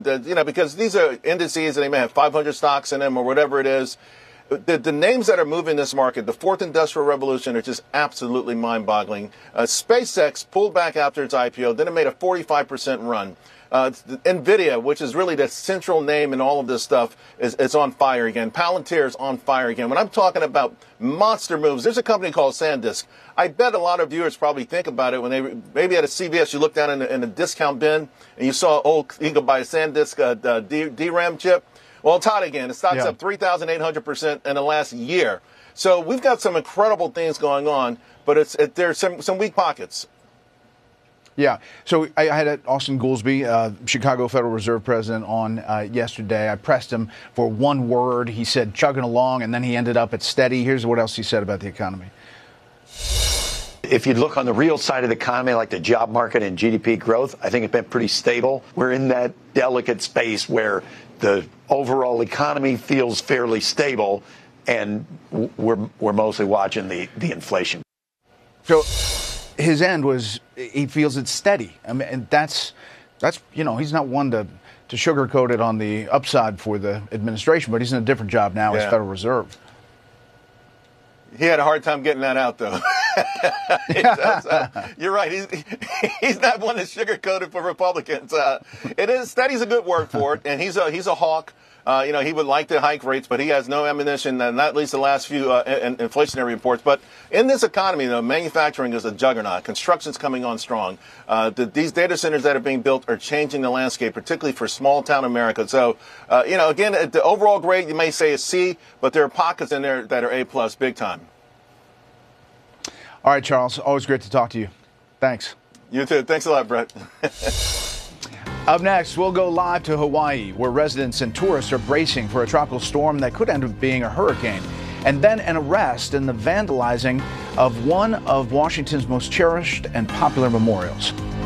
Because these are indices and they may have 500 stocks in them or whatever it is. The names that are moving this market, the fourth industrial revolution, are just absolutely mind-boggling. SpaceX pulled back after its IPO, then it made a 45% run. NVIDIA, which is really the central name in all of this stuff, is on fire again. Palantir is on fire again. When I'm talking about monster moves, there's a company called SanDisk. I bet a lot of viewers probably think about it when they maybe at a CVS, you look down in the discount bin and you saw, you can buy a SanDisk DRAM chip. Well, it's hot again. The stock's up 3,800% in the last year. So we've got some incredible things going on, but there's some weak pockets. Yeah. So I had Austin Goolsbee, Chicago Federal Reserve president, on yesterday. I pressed him for one word. He said chugging along, and then he ended up at steady. Here's what else he said about the economy. If you look on the real side of the economy, like the job market and GDP growth, I think it's been pretty stable. We're in that delicate space where the overall economy feels fairly stable, and we're mostly watching the inflation. So his end was he feels it's steady. I mean, and that's he's not one to sugarcoat it on the upside for the administration, but he's in a different job now as Federal Reserve. He had a hard time getting that out, though. You're right. He's not one to sugarcoat it for Republicans. Steady's a good word for it, and he's a hawk. He would like to hike rates, but he has no ammunition, and not least the last few inflationary reports. But in this economy, though, manufacturing is a juggernaut. Construction's coming on strong. These data centers that are being built are changing the landscape, particularly for small town America. So, again, the overall grade you may say is C, but there are pockets in there that are A+, big time. All right, Charles. Always great to talk to you. Thanks. You too. Thanks a lot, Brett. Up next, we'll go live to Hawaii, where residents and tourists are bracing for a tropical storm that could end up being a hurricane. And then an arrest in the vandalizing of one of Washington's most cherished and popular memorials.